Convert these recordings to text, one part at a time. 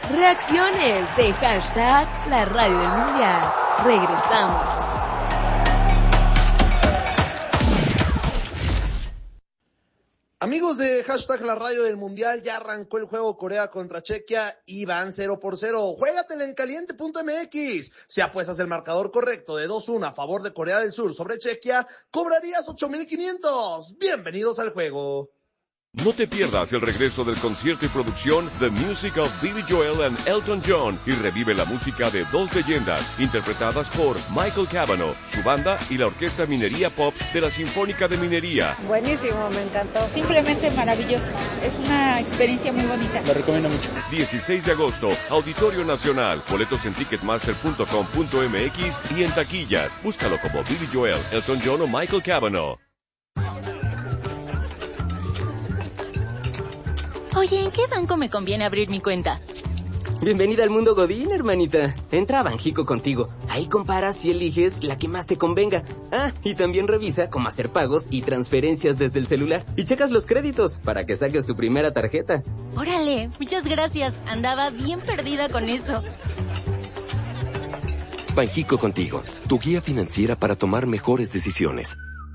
Reacciones de hashtag La Radio del Mundial. Regresamos. Amigos de hashtag La Radio del Mundial, ya arrancó el juego Corea contra Chequia y van 0-0. Juégatela en caliente.mx. Si apuestas el marcador correcto de 2-1 a favor de Corea del Sur sobre Chequia, cobrarías 8,500. Bienvenidos al juego. No te pierdas el regreso del concierto y producción The Music of Billy Joel and Elton John y revive la música de dos leyendas interpretadas por Michael Cavanaugh, su banda y la Orquesta Minería Pop de la Sinfónica de Minería. Buenísimo, me encantó. Simplemente maravilloso. Es una experiencia muy bonita. Lo recomiendo mucho. 16 de agosto, Auditorio Nacional. Boletos en ticketmaster.com.mx y en taquillas. Búscalo como Billy Joel, Elton John o Michael Cavanaugh. Oye, ¿en qué banco me conviene abrir mi cuenta? Bienvenida al mundo Godín, hermanita. Entra a Banjico Contigo. Ahí comparas y eliges la que más te convenga. Ah, y también revisa cómo hacer pagos y transferencias desde el celular. Y checas los créditos para que saques tu primera tarjeta. Órale, muchas gracias. Andaba bien perdida con eso. Banjico Contigo, tu guía financiera para tomar mejores decisiones.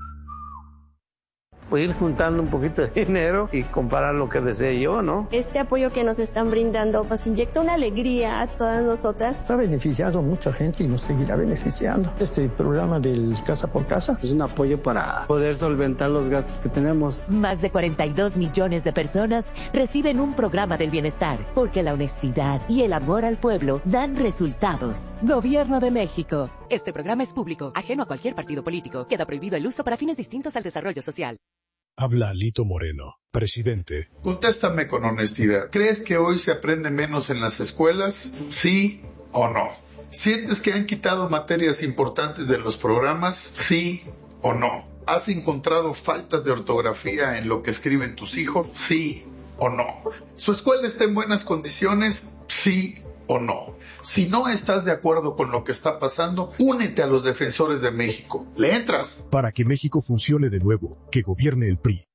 Ir juntando un poquito de dinero y comprar lo que desee yo, ¿no? Este apoyo que nos están brindando nos inyecta una alegría a todas nosotras. Ha beneficiado a mucha gente y nos seguirá beneficiando. Este programa del Casa por Casa es un apoyo para poder solventar los gastos que tenemos. Más de 42 millones de personas reciben un programa del bienestar, porque la honestidad y el amor al pueblo dan resultados. Gobierno de México. Este programa es público, ajeno a cualquier partido político. Queda prohibido el uso para fines distintos al desarrollo social. Habla Alito Moreno, presidente. Contéstame con honestidad. ¿Crees que hoy se aprende menos en las escuelas? ¿Sí o no? ¿Sientes que han quitado materias importantes de los programas? ¿Sí o no? ¿Has encontrado faltas de ortografía en lo que escriben tus hijos? ¿Sí o no? ¿Su escuela está en buenas condiciones? ¿Sí o no? Si no estás de acuerdo con lo que está pasando, únete a los defensores de México. ¿Le entras? Para que México funcione de nuevo, que gobierne el PRI.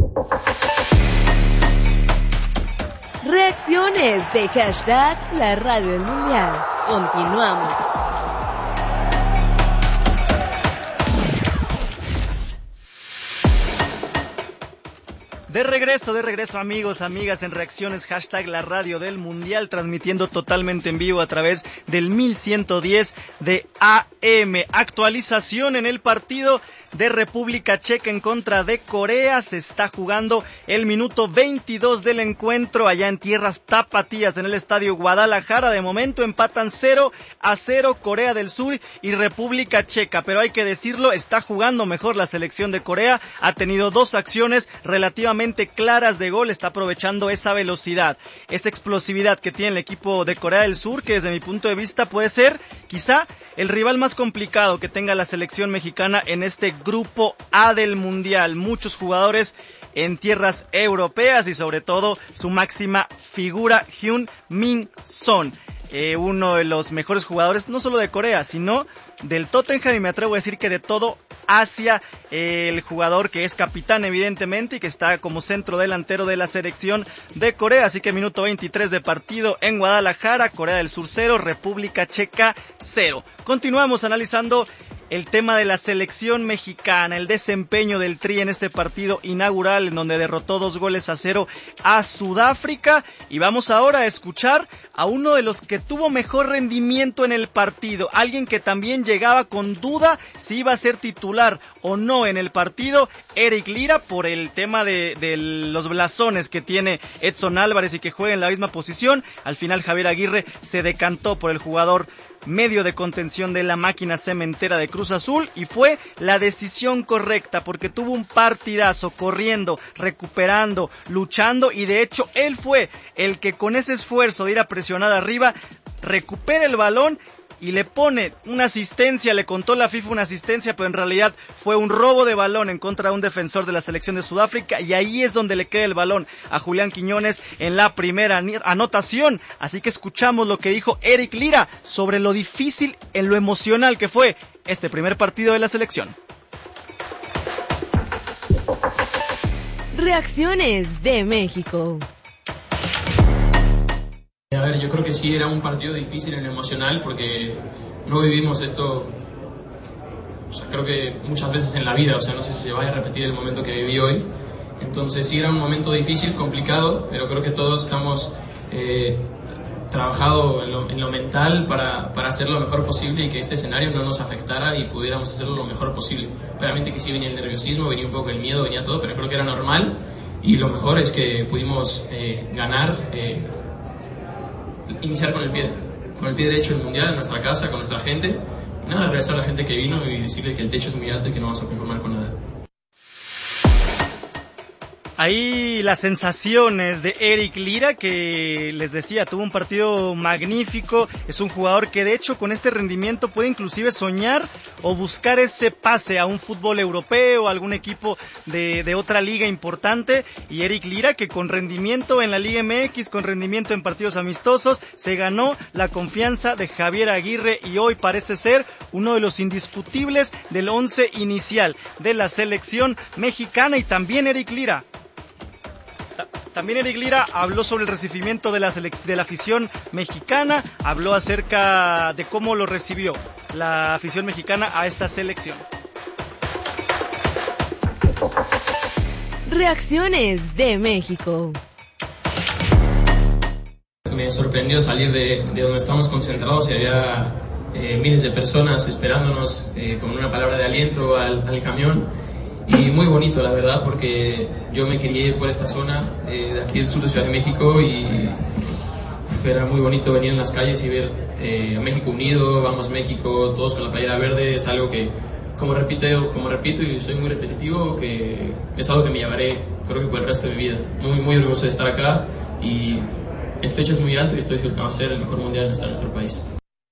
Reacciones de hashtag La Radio del Mundial. Continuamos. De regreso amigos, amigas, en Reacciones, hashtag La Radio del Mundial, transmitiendo totalmente en vivo a través del 1110 de AM. Actualización en el partido de República Checa en contra de Corea. Se está jugando el minuto 22 del encuentro allá en tierras tapatías en el estadio Guadalajara. De momento empatan 0-0 Corea del Sur y República Checa, pero hay que decirlo, está jugando mejor la selección de Corea. Ha tenido dos acciones relativamente claras de gol, está aprovechando esa velocidad, esa explosividad que tiene el equipo de Corea del Sur, que desde mi punto de vista puede ser quizá el rival más complicado que tenga la selección mexicana en este grupo A del Mundial. Muchos jugadores en tierras europeas y sobre todo su máxima figura, Heung-min Son. Uno de los mejores jugadores, no solo de Corea, sino del Tottenham, y me atrevo a decir que de todo Asia, el jugador que es capitán evidentemente y que está como centro delantero de la selección de Corea. Así que minuto 23 de partido en Guadalajara, Corea del Sur 0, República Checa 0. Continuamos analizando el tema de la selección mexicana, el desempeño del Tri en este partido inaugural en donde derrotó 2-0 a Sudáfrica, y vamos ahora a escuchar a uno de los que tuvo mejor rendimiento en el partido, alguien que también llegaba con duda si iba a ser titular o no en el partido, Eric Lira, por el tema de los blasones que tiene Edson Álvarez y que juega en la misma posición. Al final Javier Aguirre se decantó por el jugador medio de contención de la máquina cementera de Cruz Azul, y fue la decisión correcta porque tuvo un partidazo corriendo, recuperando, luchando, y de hecho él fue el que con ese esfuerzo de ir a presionar arriba recupera el balón y le pone una asistencia. Le contó la FIFA una asistencia, pero en realidad fue un robo de balón en contra de un defensor de la selección de Sudáfrica, y ahí es donde le queda el balón a Julián Quiñones en la primera anotación. Así que escuchamos lo que dijo Eric Lira sobre lo difícil en lo emocional que fue este primer partido de la selección. Reacciones de México. A ver, yo creo que sí era un partido difícil en lo emocional porque no vivimos esto, o sea, creo que muchas veces en la vida, o sea, no sé si se vaya a repetir el momento que viví hoy. Entonces sí era un momento difícil, complicado, pero creo que todos estamos trabajado en lo mental para hacer lo mejor posible y que este escenario no nos afectara y pudiéramos hacerlo lo mejor posible. Obviamente que sí venía el nerviosismo, venía un poco el miedo, venía todo, pero creo que era normal y lo mejor es que pudimos ganar, iniciar con el pie derecho el Mundial en nuestra casa, con nuestra gente. Nada, agradecer a la gente que vino y decirle que el techo es muy alto y que no vamos a conformar con nada. Ahí las sensaciones de Eric Lira, que les decía, tuvo un partido magnífico, es un jugador que de hecho con este rendimiento puede inclusive soñar o buscar ese pase a un fútbol europeo, a algún equipo de otra liga importante, y Eric Lira que con rendimiento en la Liga MX, con rendimiento en partidos amistosos, se ganó la confianza de Javier Aguirre y hoy parece ser uno de los indiscutibles del 11 inicial de la selección mexicana. Y también Eric Lira habló sobre el recibimiento de la afición mexicana, habló acerca de cómo lo recibió la afición mexicana a esta selección. Reacciones de México. Me sorprendió salir de donde estábamos concentrados y había miles de personas esperándonos con una palabra de aliento al camión. Y muy bonito, la verdad, porque yo me crié por esta zona, de aquí del sur de Ciudad de México, y era muy bonito venir en las calles y ver a México unido, vamos México, todos con la playera verde. Es algo que, como repito y soy muy repetitivo, que es algo que me llevaré, creo que por el resto de mi vida. Muy, muy orgulloso de estar acá y el techo es muy alto y estoy seguro que va a ser el mejor mundial de nuestro país.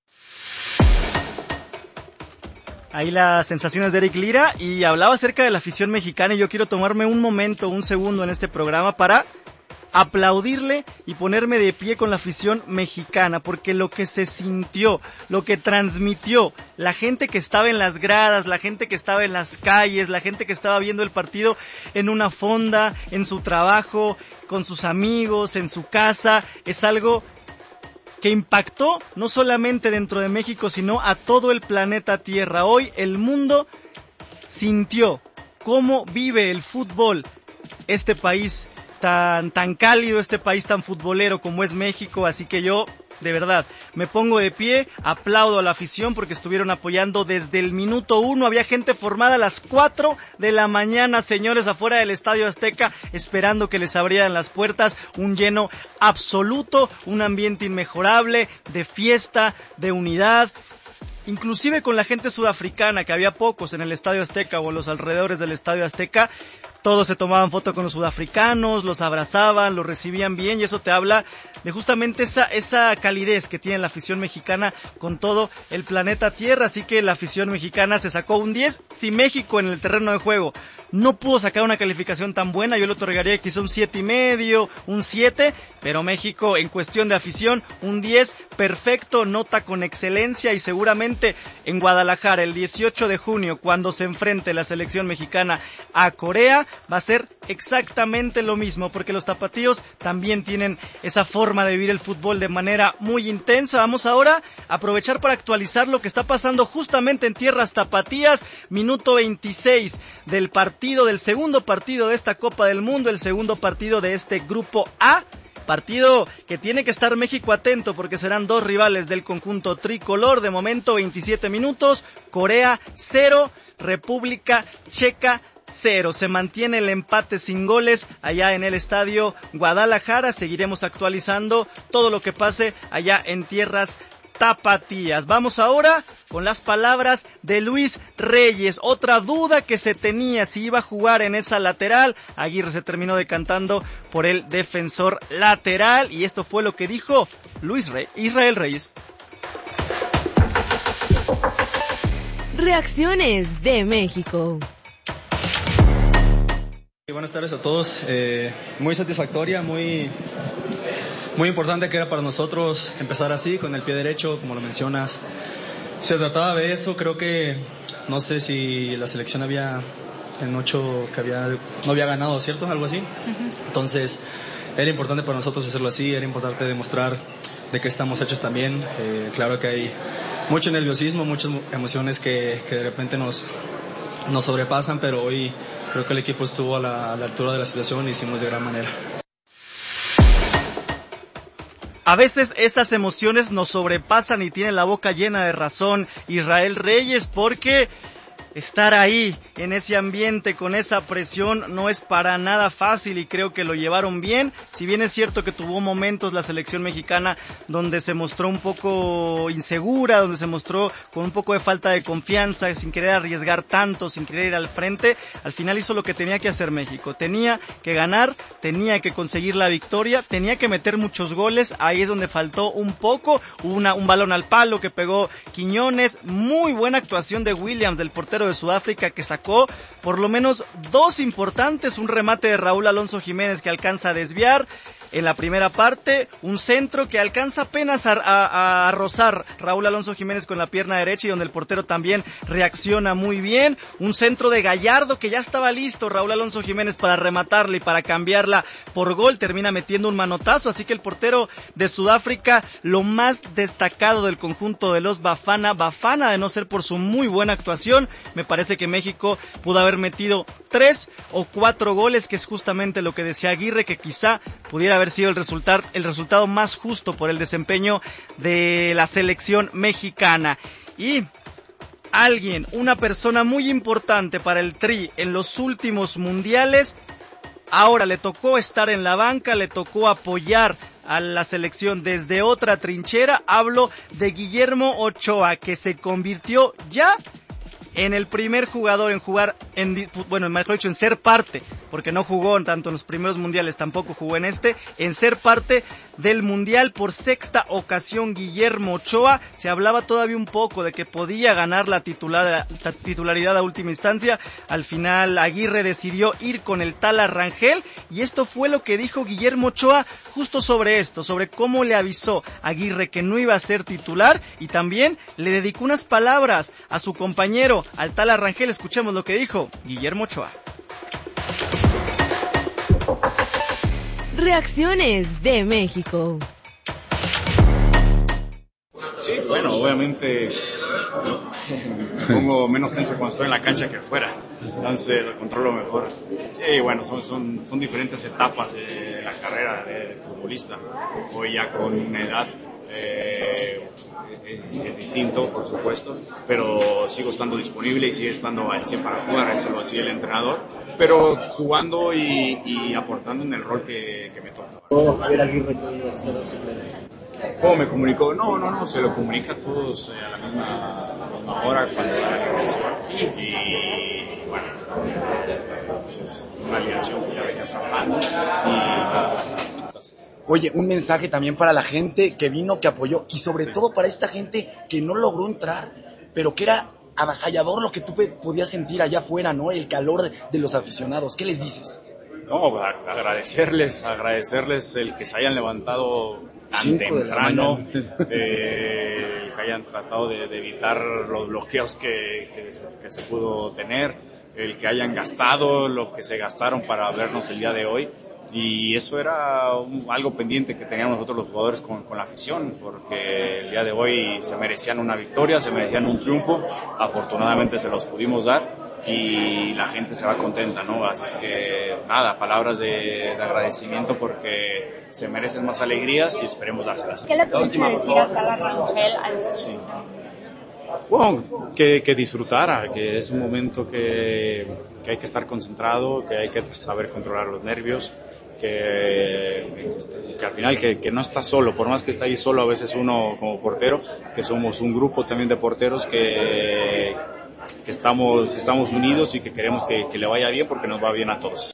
Ahí las sensaciones de Eric Lira, y hablaba acerca de la afición mexicana, y yo quiero tomarme un segundo en este programa para aplaudirle y ponerme de pie con la afición mexicana, porque lo que se sintió, lo que transmitió la gente que estaba en las gradas, la gente que estaba en las calles, la gente que estaba viendo el partido en una fonda, en su trabajo, con sus amigos, en su casa, es algo que impactó no solamente dentro de México, sino a todo el planeta Tierra. Hoy el mundo sintió cómo vive el fútbol este país tan cálido, este país tan futbolero como es México, así que yo de verdad me pongo de pie, aplaudo a la afición porque estuvieron apoyando desde el minuto 1, había gente formada a las 4 de la mañana, señores, afuera del Estadio Azteca, esperando que les abrieran las puertas, un lleno absoluto, un ambiente inmejorable, de fiesta, de unidad, inclusive con la gente sudafricana, que había pocos en el Estadio Azteca o en los alrededores del Estadio Azteca. Todos se tomaban foto con los sudafricanos, los abrazaban, los recibían bien, y eso te habla de justamente esa calidez que tiene la afición mexicana con todo el planeta Tierra. Así que la afición mexicana se sacó un 10. Si México en el terreno de juego no pudo sacar una calificación tan buena, yo le otorgaría quizá un 7.5, un 7, pero México en cuestión de afición, un 10 perfecto, nota con excelencia, y seguramente en Guadalajara el 18 de junio, cuando se enfrente la selección mexicana a Corea, va a ser exactamente lo mismo, porque los tapatíos también tienen esa forma de vivir el fútbol de manera muy intensa. Vamos ahora a aprovechar para actualizar lo que está pasando justamente en tierras tapatías. Minuto 26 del segundo partido de esta Copa del Mundo, el segundo partido de este Grupo A. Partido que tiene que estar México atento porque serán dos rivales del conjunto tricolor. De momento 27 minutos, Corea 0, República Checa 0. Se mantiene el empate sin goles allá en el Estadio Guadalajara. Seguiremos actualizando todo lo que pase allá en tierras tapatías. Vamos ahora con las palabras de Luis Reyes. Otra duda que se tenía si iba a jugar en esa lateral. Aguirre se terminó decantando por el defensor lateral, y esto fue lo que dijo Israel Reyes. Reacciones de México. Buenas tardes a todos. Muy satisfactoria, muy importante que era para nosotros empezar así, con el pie derecho, como lo mencionas. Se trataba de eso. Creo que, no sé si la selección había en 8 que no había ganado, ¿cierto? Algo así. Entonces, era importante para nosotros hacerlo así, era importante demostrar de qué estamos hechos también. Claro que hay mucho nerviosismo, muchas emociones que de repente nos sobrepasan, pero hoy creo que el equipo estuvo a la altura de la situación y hicimos de gran manera. A veces esas emociones nos sobrepasan y tiene la boca llena de razón Israel Reyes, porque estar ahí, en ese ambiente, con esa presión, no es para nada fácil y creo que lo llevaron bien. Si bien es cierto que tuvo momentos la selección mexicana donde se mostró un poco insegura, donde se mostró con un poco de falta de confianza, sin querer arriesgar tanto, sin querer ir al frente, al final hizo lo que tenía que hacer México. Tenía que ganar, tenía que conseguir la victoria, tenía que meter muchos goles, ahí es donde faltó un poco, un balón al palo que pegó Quiñones, muy buena actuación de Williams, del portero de Sudáfrica, que sacó por lo menos 2 importantes, un remate de Raúl Alonso Jiménez que alcanza a desviar en la primera parte, un centro que alcanza apenas a rozar Raúl Alonso Jiménez con la pierna derecha y donde el portero también reacciona muy bien, un centro de Gallardo que ya estaba listo Raúl Alonso Jiménez para rematarla y para cambiarla por gol, termina metiendo un manotazo, así que el portero de Sudáfrica, lo más destacado del conjunto de los Bafana de no ser por su muy buena actuación. Me parece que México pudo haber metido 3 o 4 goles, que es justamente lo que decía Aguirre, que quizá pudiera haber sido el resultado más justo por el desempeño de la selección mexicana. Y una persona muy importante para el Tri en los últimos mundiales, ahora le tocó estar en la banca, le tocó apoyar a la selección desde otra trinchera. Hablo de Guillermo Ochoa, que se convirtió ya en el primer jugador en ser parte, porque no jugó tanto en los primeros mundiales, tampoco jugó en en ser parte del mundial por 6ª ocasión. Guillermo Ochoa, se hablaba todavía un poco de que podía ganar la titularidad a última instancia, al final Aguirre decidió ir con el Tala Rangel, y esto fue lo que dijo Guillermo Ochoa justo sobre esto, sobre cómo le avisó Aguirre que no iba a ser titular, y también le dedicó unas palabras a su compañero, al Tala Rangel. Escuchemos lo que dijo Guillermo Ochoa. Reacciones de México. Sí, bueno, obviamente me pongo menos tenso cuando estoy en la cancha que fuera, entonces lo controlo mejor. Sí, bueno, son diferentes etapas de la carrera del futbolista. Hoy ya con una edad es distinto, por supuesto, pero sigo estando disponible y sigue estando al 100 para jugar, eso lo hacía el entrenador, pero jugando y aportando en el rol que me toca. Javier Aguirre, ¿cómo me comunicó? No, se lo comunica a todos a la misma hora cuando se la regresión, y bueno, es una alineación que ya venía trabajando y Oye, un mensaje también para la gente que vino, que apoyó, y sobre todo para esta gente que no logró entrar, pero que era avasallador lo que tú podías sentir allá afuera, ¿no? El calor de los aficionados. ¿Qué les dices? No, agradecerles el que se hayan levantado tan temprano, que hayan tratado de evitar los bloqueos que se pudo tener, el que hayan gastado lo que se gastaron para vernos el día de hoy. Y eso era algo pendiente que teníamos nosotros los jugadores con la afición, porque el día de hoy se merecían una victoria, se merecían un triunfo, afortunadamente se los pudimos dar y la gente se va contenta, ¿no? Así que nada, palabras de agradecimiento porque se merecen más alegrías y esperemos dárselas. ¿Qué le pudiste decir a Tala Rangel al sí. Bueno, que disfrutara, que es un momento que hay que estar concentrado, que hay que saber controlar los nervios, que al final que no está solo, por más que está ahí solo a veces uno como portero, que somos un grupo también de porteros que estamos unidos y que queremos que le vaya bien porque nos va bien a todos.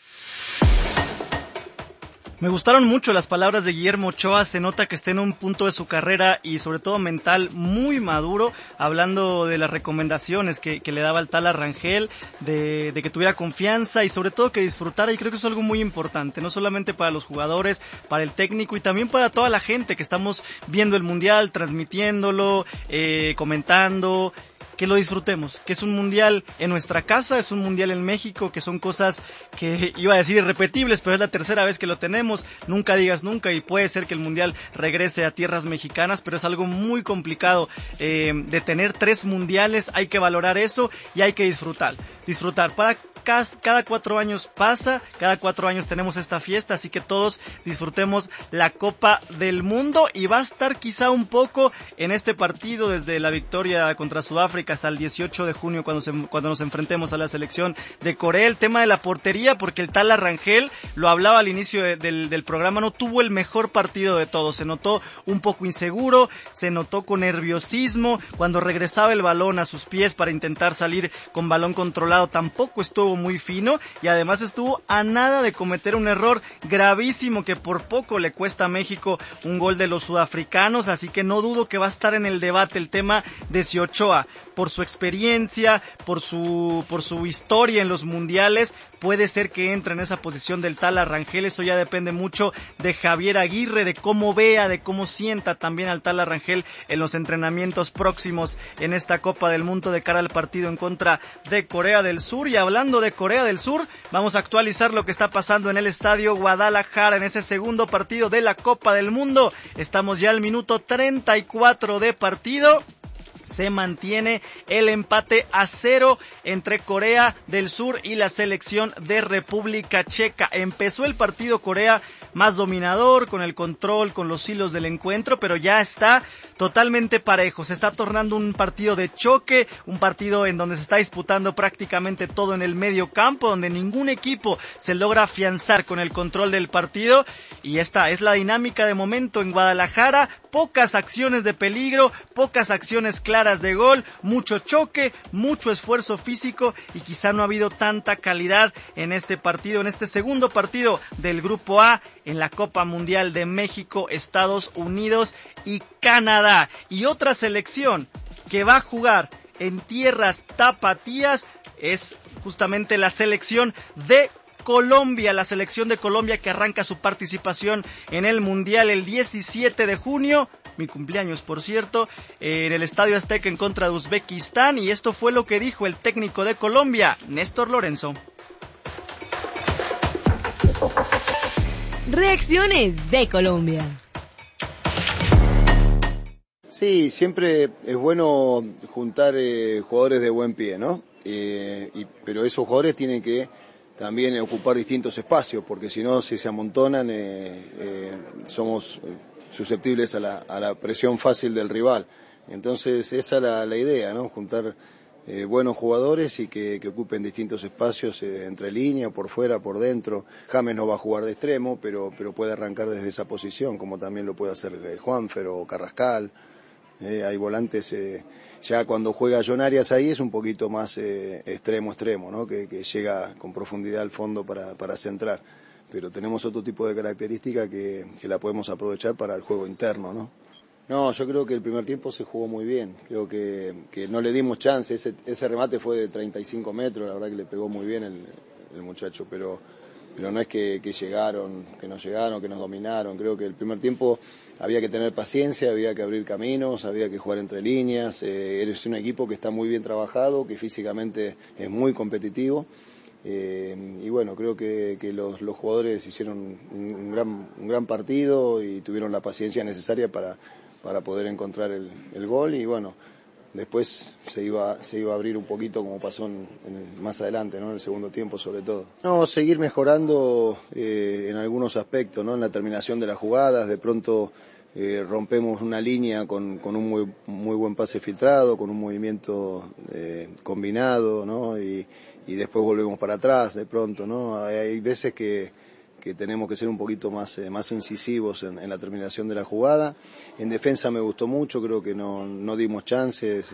Me gustaron mucho las palabras de Guillermo Ochoa, se nota que está en un punto de su carrera y sobre todo mental muy maduro, hablando de las recomendaciones que le daba el Tala Rangel, de que tuviera confianza y sobre todo que disfrutara, y creo que eso es algo muy importante, no solamente para los jugadores, para el técnico y también para toda la gente que estamos viendo el Mundial, transmitiéndolo, comentando. que lo disfrutemos, que es un mundial en nuestra casa, es un mundial en México, que son cosas que iba a decir irrepetibles, pero es la tercera vez que lo tenemos, nunca digas nunca, y puede ser que el mundial regrese a tierras mexicanas, pero es algo muy complicado de tener 3 mundiales, hay que valorar eso y hay que disfrutar. Para cada 4 años pasa, cada 4 años tenemos esta fiesta, así que todos disfrutemos la Copa del Mundo, y va a estar quizá un poco en este partido desde la victoria contra Sudáfrica hasta el 18 de junio cuando nos enfrentemos a la selección de Corea, el tema de la portería, porque el Tala Rangel, lo hablaba al inicio del programa, no tuvo el mejor partido de todos, se notó un poco inseguro, se notó con nerviosismo, cuando regresaba el balón a sus pies para intentar salir con balón controlado tampoco estuvo muy fino, y además estuvo a nada de cometer un error gravísimo que por poco le cuesta a México un gol de los sudafricanos, así que no dudo que va a estar en el debate el tema de si Ochoa, por su experiencia, por su historia en los mundiales, puede ser que entre en esa posición del Tala Rangel. Eso ya depende mucho de Javier Aguirre, de cómo vea, de cómo sienta también al Tala Rangel en los entrenamientos próximos en esta Copa del Mundo de cara al partido en contra de Corea del Sur. Y hablando de Corea del Sur, vamos a actualizar lo que está pasando en el Estadio Guadalajara en ese segundo partido de la Copa del Mundo. Estamos ya al minuto 34 de partido. Se mantiene el empate a 0 entre Corea del Sur y la selección de República Checa. Empezó el partido Corea más dominador, con el control, con los hilos del encuentro, pero ya está totalmente parejo. Se está tornando un partido de choque, un partido en donde se está disputando prácticamente todo en el medio campo, donde ningún equipo se logra afianzar con el control del partido, y esta es la dinámica de momento en Guadalajara. Pocas acciones de peligro, pocas acciones claras de gol, mucho choque, mucho esfuerzo físico, y quizá no ha habido tanta calidad en este partido, en este segundo partido del Grupo A en la Copa Mundial de México, Estados Unidos y Canadá. Y otra selección que va a jugar en tierras tapatías es justamente la selección de Colombia, la selección de Colombia, que arranca su participación en el Mundial el 17 de junio, mi cumpleaños por cierto, en el Estadio Azteca en contra de Uzbekistán, y esto fue lo que dijo el técnico de Colombia, Néstor Lorenzo. Reacciones de Colombia. Sí, siempre es bueno juntar jugadores de buen pie, ¿no? Pero esos jugadores tienen que también ocupar distintos espacios, porque si no, si se amontonan, somos susceptibles a la presión fácil del rival. Entonces esa es la idea, ¿no? Juntar buenos jugadores y que ocupen distintos espacios entre línea, por fuera, por dentro. James no va a jugar de extremo, pero puede arrancar desde esa posición, como también lo puede hacer Juanfer o Carrascal. Hay volantes, ya cuando juega John Arias ahí es un poquito más extremo, ¿no? Que llega con profundidad al fondo para centrar. Pero tenemos otro tipo de característica que la podemos aprovechar para el juego interno, ¿no? No, yo creo que el primer tiempo se jugó muy bien. Creo que no le dimos chance. Ese remate fue de 35 metros, la verdad que le pegó muy bien el muchacho, pero no es que llegaron, que nos llegaron, que nos dominaron. Creo que el primer tiempo había que tener paciencia, había que abrir caminos, había que jugar entre líneas. Es un equipo que está muy bien trabajado, que físicamente es muy competitivo. Y bueno, creo que los jugadores hicieron un gran partido y tuvieron la paciencia necesaria para poder encontrar el gol, y bueno, después se iba a abrir un poquito, como pasó más adelante, ¿no? En el segundo tiempo sobre todo. No, seguir mejorando en algunos aspectos, ¿no? En la terminación de las jugadas, de pronto rompemos una línea con un muy buen pase filtrado, con un movimiento combinado, ¿no? Y después volvemos para atrás de pronto, ¿no? Hay veces que tenemos que ser un poquito más incisivos en la terminación de la jugada. En defensa me gustó mucho, creo que no dimos chances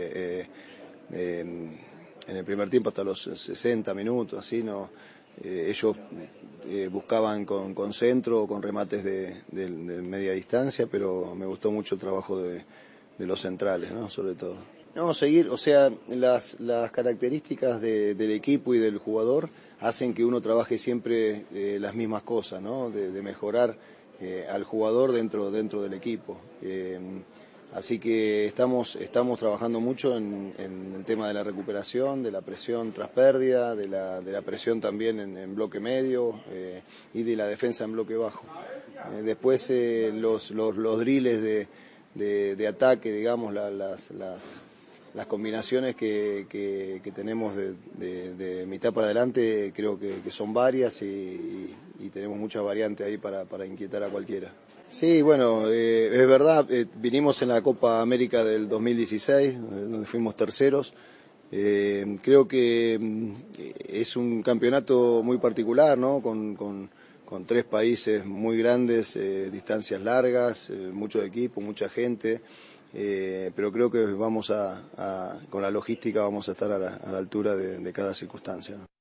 en el primer tiempo hasta los 60 minutos, así, ¿no? Ellos buscaban con centro o con remates de media distancia, pero me gustó mucho el trabajo de los centrales, ¿no? Sobre todo. No, seguir, o sea, las características del equipo y del jugador hacen que uno trabaje siempre las mismas cosas, ¿no? De mejorar al jugador dentro del equipo. Así que estamos trabajando mucho en el tema de la recuperación, de la presión tras pérdida, de la presión también en bloque medio y de la defensa en bloque bajo. Después los drills de ataque, digamos, las combinaciones que tenemos de mitad para adelante creo que son varias y tenemos muchas variantes ahí para inquietar a cualquiera. Sí, bueno, es verdad, vinimos en la Copa América del 2016, donde fuimos terceros. Creo que es un campeonato muy particular, ¿no? Con 3 países muy grandes, distancias largas, mucho equipo, mucha gente. Pero creo que con la logística vamos a estar a la altura de cada circunstancia, ¿no?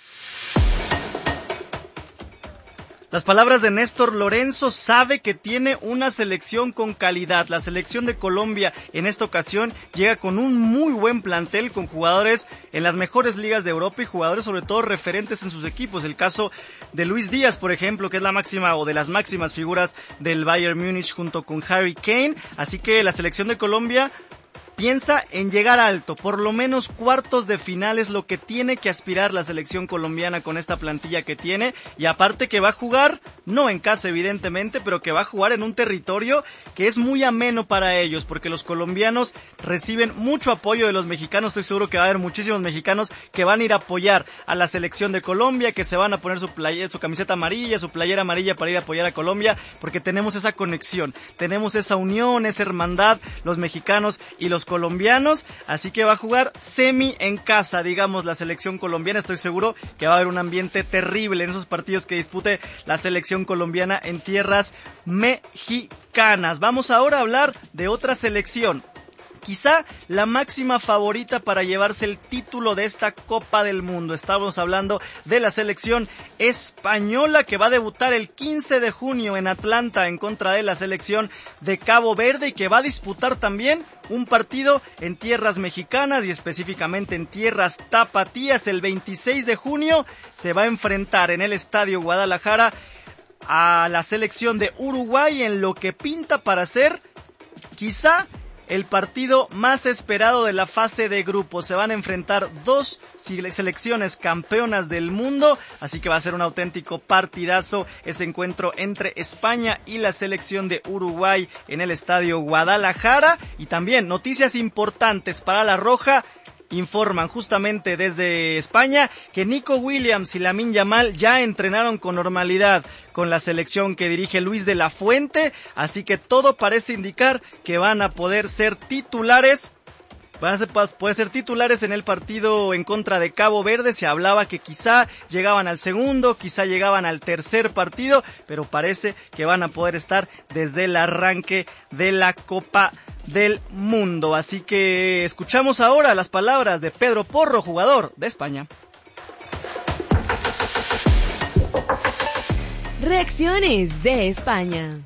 Las palabras de Néstor Lorenzo, sabe que tiene una selección con calidad. La selección de Colombia en esta ocasión llega con un muy buen plantel, con jugadores en las mejores ligas de Europa y jugadores sobre todo referentes en sus equipos. El caso de Luis Díaz, por ejemplo, que es la máxima o de las máximas figuras del Bayern Múnich junto con Harry Kane. Así que la selección de Colombia piensa en llegar alto, por lo menos cuartos de final es lo que tiene que aspirar la selección colombiana con esta plantilla que tiene, y aparte que va a jugar, no en casa evidentemente, pero que va a jugar en un territorio que es muy ameno para ellos, porque los colombianos reciben mucho apoyo de los mexicanos. Estoy seguro que va a haber muchísimos mexicanos que van a ir a apoyar a la selección de Colombia, que se van a poner su camiseta amarilla, su playera amarilla para ir a apoyar a Colombia, porque tenemos esa conexión, tenemos esa unión, esa hermandad, los mexicanos y los colombianos, así que va a jugar semi en casa, digamos, la selección colombiana. Estoy seguro que va a haber un ambiente terrible en esos partidos que dispute la selección colombiana en tierras mexicanas. Vamos ahora a hablar de otra selección, quizá la máxima favorita para llevarse el título de esta Copa del Mundo. Estamos hablando de la selección española, que va a debutar el 15 de junio en Atlanta en contra de la selección de Cabo Verde, y que va a disputar también un partido en tierras mexicanas y específicamente en tierras tapatías. El 26 de junio se va a enfrentar en el Estadio Guadalajara a la selección de Uruguay en lo que pinta para ser quizá el partido más esperado de la fase de grupos. Se van a enfrentar 2 selecciones campeonas del mundo, así que va a ser un auténtico partidazo ese encuentro entre España y la selección de Uruguay en el Estadio Guadalajara. Y también noticias importantes para la Roja. Informan justamente desde España que Nico Williams y Lamine Yamal ya entrenaron con normalidad con la selección que dirige Luis de la Fuente, así que todo parece indicar que van a poder ser titulares. Puede ser titulares en el partido en contra de Cabo Verde. Se hablaba que quizá llegaban al segundo, quizá llegaban al tercer partido, pero parece que van a poder estar desde el arranque de la Copa del Mundo. Así que escuchamos ahora las palabras de Pedro Porro, jugador de España. Reacciones de España.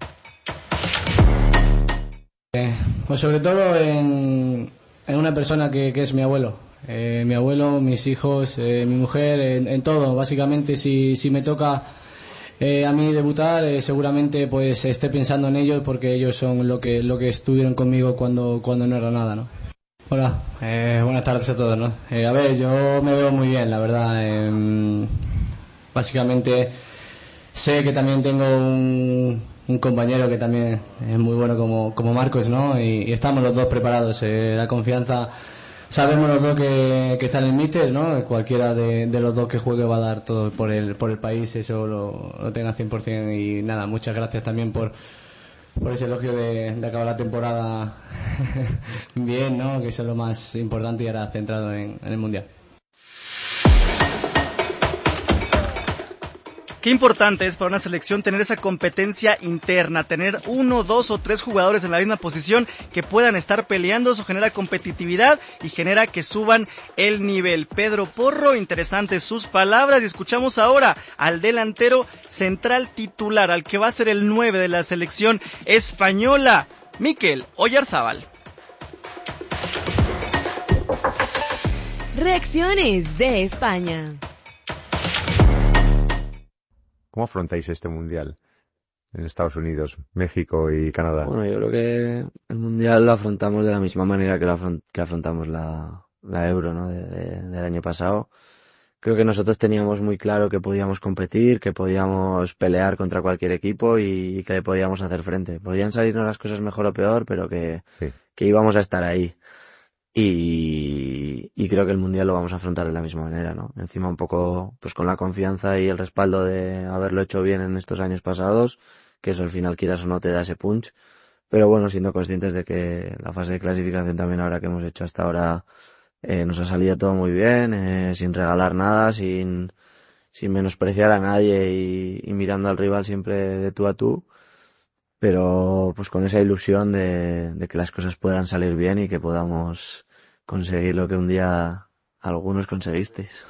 Pues sobre todo en una persona que es mi abuelo. Mi abuelo, mis hijos, mi mujer, en todo. Básicamente si me toca a mí debutar, seguramente pues esté pensando en ellos, porque ellos son lo que estuvieron conmigo cuando no era nada, ¿no? Hola, buenas tardes a todos, ¿no? A ver, yo me veo muy bien, la verdad. Básicamente sé que también tengo un compañero que también es muy bueno como Marcos, ¿no? Y estamos los dos preparados. La confianza, sabemos los dos que está en el míster, ¿no? Cualquiera de los dos que juegue va a dar todo por el país, eso lo tenga 100%. Y nada, muchas gracias también por ese elogio de acabar la temporada bien, ¿no? Que eso es lo más importante, y ahora centrado en el Mundial. Qué importante es para una selección tener esa competencia interna, tener 1, 2 o 3 jugadores en la misma posición que puedan estar peleando. Eso genera competitividad y genera que suban el nivel. Pedro Porro, interesantes sus palabras, y escuchamos ahora al delantero central titular, al que va a ser el 9 de la selección española, Mikel Oyarzábal. Reacciones de España. ¿Cómo afrontáis este Mundial? en Estados Unidos, México y Canadá? Bueno, yo creo que el Mundial lo afrontamos de la misma manera que afrontamos la Euro, ¿no? del año pasado. Creo que nosotros teníamos muy claro que podíamos competir, que podíamos pelear contra cualquier equipo y que le podíamos hacer frente. Podían salirnos las cosas mejor o peor, pero que íbamos a estar ahí. Y creo que el Mundial lo vamos a afrontar de la misma manera, ¿no? Encima un poco pues con la confianza y el respaldo de haberlo hecho bien en estos años pasados, que eso al final quieras o no te da ese punch. Pero bueno, siendo conscientes de que la fase de clasificación también ahora que hemos hecho hasta ahora nos ha salido todo muy bien, sin regalar nada, sin menospreciar a nadie y mirando al rival siempre de tú a tú, pero pues con esa ilusión de que las cosas puedan salir bien y que podamos conseguir lo que un día algunos conseguisteis.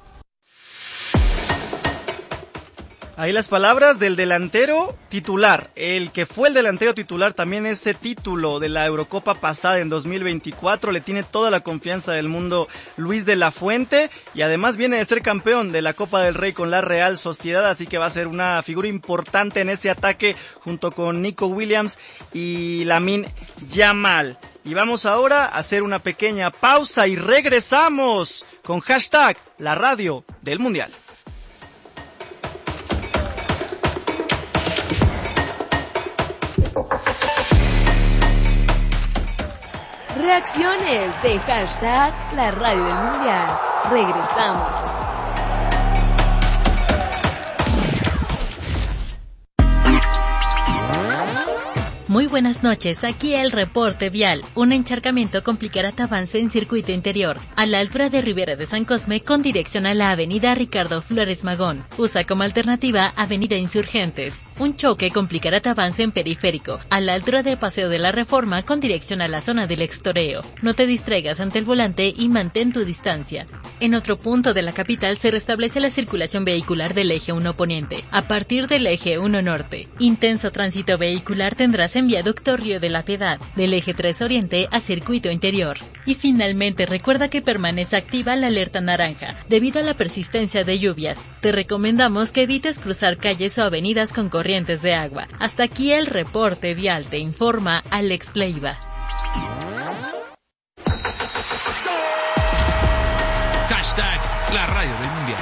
Ahí las palabras del delantero titular, el que fue el delantero titular, también ese título de la Eurocopa pasada en 2024, le tiene toda la confianza del mundo Luis de la Fuente, y además viene de ser campeón de la Copa del Rey con la Real Sociedad, así que va a ser una figura importante en ese ataque junto con Nico Williams y Lamine Yamal. Y vamos ahora a hacer una pequeña pausa y regresamos con hashtag la radio del Mundial. Reacciones de hashtag la radio del Mundial. Regresamos. Muy buenas noches, aquí el reporte vial. Un encharcamiento complicará tu avance en circuito interior, a la altura de Ribera de San Cosme con dirección a la avenida Ricardo Flores Magón. Usa como alternativa avenida Insurgentes. Un choque complicará tu avance en periférico, a la altura del Paseo de la Reforma con dirección a la zona del Extoreo. No te distraigas ante el volante y mantén tu distancia. En otro punto de la capital se restablece la circulación vehicular del eje 1 poniente, a partir del eje 1 norte. Intenso tránsito vehicular tendrás en viaducto Río de la Piedad, del eje 3 oriente a circuito interior. Y finalmente recuerda que permanece activa la alerta naranja, debido a la persistencia de lluvias. Te recomendamos que evites cruzar calles o avenidas con corrientes de agua. Hasta aquí el reporte vial, te informa Alex Leiva. Hashtag la radio del Mundial.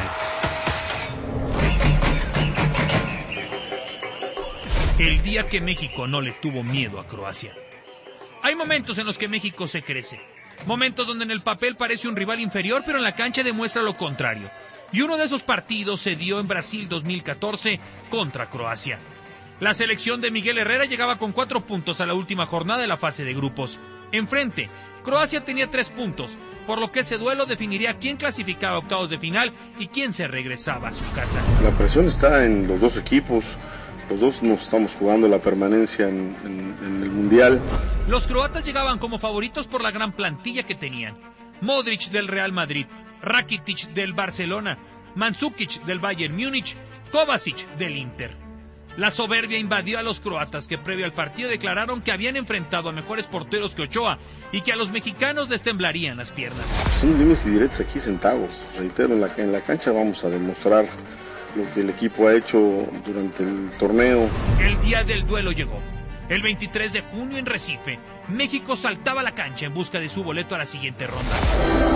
El día que México no le tuvo miedo a Croacia. Hay momentos en los que México se crece. Momentos donde en el papel parece un rival inferior, pero en la cancha demuestra lo contrario. Y uno de esos partidos se dio en Brasil 2014 contra Croacia. La selección de Miguel Herrera llegaba con 4 puntos a la última jornada de la fase de grupos. Enfrente, Croacia tenía 3 puntos, por lo que ese duelo definiría quién clasificaba a octavos de final y quién se regresaba a su casa. La presión está en los dos equipos. Los dos nos estamos jugando la permanencia en el Mundial. Los croatas llegaban como favoritos por la gran plantilla que tenían. Modric del Real Madrid, Rakitic del Barcelona, Mandzukic del Bayern Múnich, Kovacic del Inter. La soberbia invadió a los croatas, que previo al partido declararon que habían enfrentado a mejores porteros que Ochoa y que a los mexicanos les temblarían las piernas. Son dimes y diretes aquí sentados. Reitero, en la cancha vamos a demostrar lo que el equipo ha hecho durante el torneo. El día del duelo llegó. El 23 de junio en Recife, México saltaba a la cancha en busca de su boleto a la siguiente ronda.